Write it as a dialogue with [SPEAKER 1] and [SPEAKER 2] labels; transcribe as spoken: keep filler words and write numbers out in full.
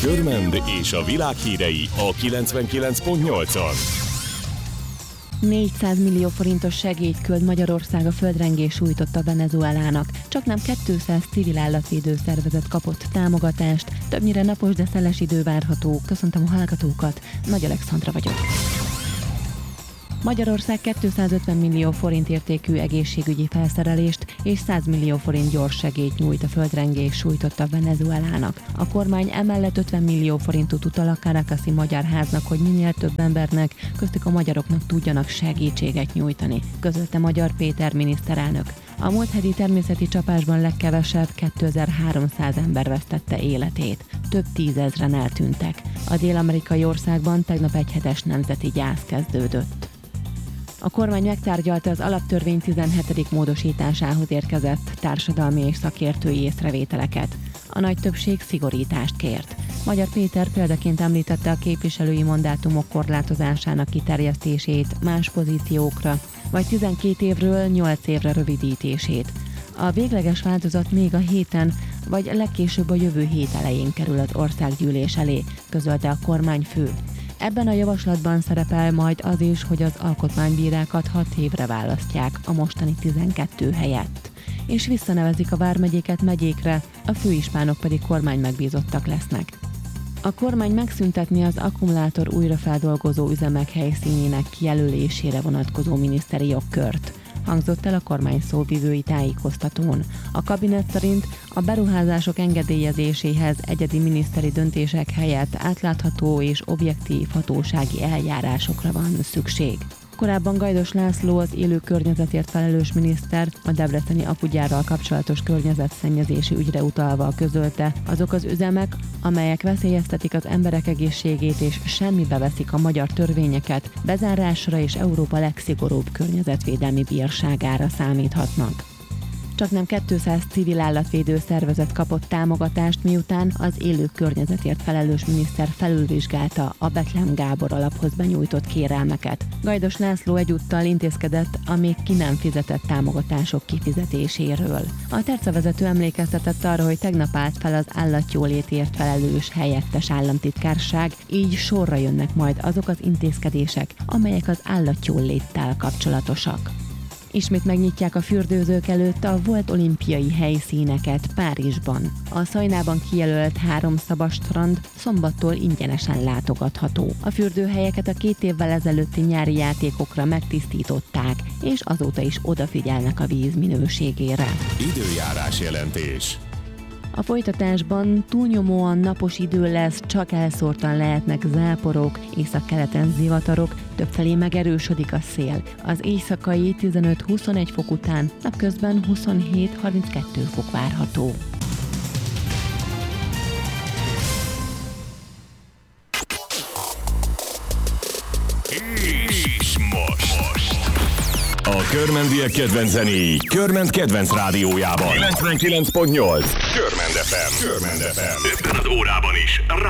[SPEAKER 1] Körmend és a világ hírei a kilencvenkilenc pont nyolcon.
[SPEAKER 2] négyszáz millió forintos segélyt küld Magyarország a földrengés sújtotta Venezuelának. Csaknem kétszáz civil állatvédő szervezet kapott támogatást, többnyire napos, de szeles idő várható. Köszöntöm a hallgatókat, Nagy Alexandra vagyok. Magyarország kétszázötven millió forint értékű egészségügyi felszerelést és száz millió forint gyors segélyt nyújt a földrengés sújtotta Venezuelának. A kormány emellett ötven millió forintot utal a Caracasi Magyar Háznak, hogy minél több embernek, köztük a magyaroknak tudjanak segítséget nyújtani, közölte Magyar Péter miniszterelnök. A múlt heti természeti csapásban legkevesebb kétezer-háromszáz ember vesztette életét. Több tízezren eltűntek. A dél-amerikai országban tegnap egyhetes nemzeti gyász kezdődött. A kormány megtárgyalta az alaptörvény tizenhetedik módosításához érkezett társadalmi és szakértői észrevételeket. A nagy többség szigorítást kért. Magyar Péter példaként említette a képviselői mandátumok korlátozásának kiterjesztését más pozíciókra, vagy tizenkét évről nyolc évre rövidítését. A végleges változat még a héten, vagy legkésőbb a jövő hét elején kerül az országgyűlés elé, közölte a kormányfő. Ebben a javaslatban szerepel majd az is, hogy az alkotmánybírákat hat évre választják a mostani tizenkettő helyett, és visszanevezik a vármegyéket megyékre, a főispánok pedig kormánymegbízottak lesznek. A kormány megszüntetni az akkumulátor újrafeldolgozó üzemek helyszínének kijelölésére vonatkozó miniszteri jogkört, hangzott el a kormány szóvivői tájékoztatón. A kabinet szerint a beruházások engedélyezéséhez egyedi miniszteri döntések helyett átlátható és objektív hatósági eljárásokra van szükség. Korábban Gajdos László, az élő környezetért felelős miniszter, a debreceni apugyárral kapcsolatos környezetszennyezési ügyre utalva közölte, azok az üzemek, amelyek veszélyeztetik az emberek egészségét és semmibe veszik a magyar törvényeket, bezárásra és Európa legszigorúbb környezetvédelmi bírságára számíthatnak. Csaknem kétszáz civil állatvédő szervezet kapott támogatást, miután az élő környezetért felelős miniszter felülvizsgálta a Bethlen Gábor alaphoz benyújtott kérelmeket. Gajdos László egyúttal intézkedett a még ki nem fizetett támogatások kifizetéséről. A tercavezető emlékeztetett arra, hogy tegnap állt fel az állatjólétért felelős helyettes államtitkárság, így sorra jönnek majd azok az intézkedések, amelyek az állatjóléttel kapcsolatosak. Ismét megnyitják a fürdőzők előtt a volt olimpiai helyszíneket Párizsban. A Szajnában kijelölt három szabad strand szombattól ingyenesen látogatható. A fürdőhelyeket a két évvel ezelőtti nyári játékokra megtisztították, és azóta is odafigyelnek a víz minőségére.
[SPEAKER 1] Időjárás jelentés.
[SPEAKER 2] A folytatásban túlnyomóan napos idő lesz, csak elszórtan lehetnek záporok, északkeleten zivatarok, többfelé megerősödik a szél. Az éjszakai tizenöt-huszonegy fok után napközben huszonhét-harminckettő fok várható.
[SPEAKER 1] És most. A körmendiek kedvenc zenéi Körmend kedvenc rádiójában. kilencvenkilenc pont nyolc. Körmend ef em. Körmend ef em. Ebben az órában is